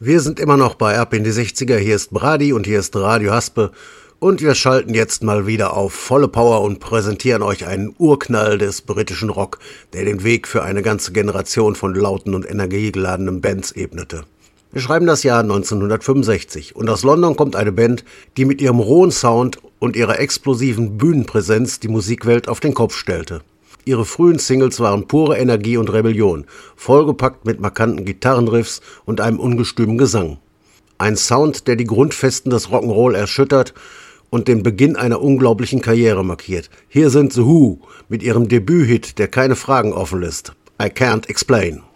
Wir sind immer noch bei Ab in die 60er, hier ist Brady und hier ist Radio Haspe und wir schalten jetzt mal wieder auf volle Power und präsentieren euch einen Urknall des britischen Rock, der den Weg für eine ganze Generation von lauten und energiegeladenen Bands ebnete. Wir schreiben das Jahr 1965 und aus London kommt eine Band, die mit ihrem rohen Sound und ihrer explosiven Bühnenpräsenz die Musikwelt auf den Kopf stellte. Ihre frühen Singles waren pure Energie und Rebellion, vollgepackt mit markanten Gitarrenriffs und einem ungestümen Gesang. Ein Sound, der die Grundfesten des Rock'n'Roll erschüttert und den Beginn einer unglaublichen Karriere markiert. Hier sind The Who mit ihrem Debüthit, der keine Fragen offen lässt. I Can't Explain.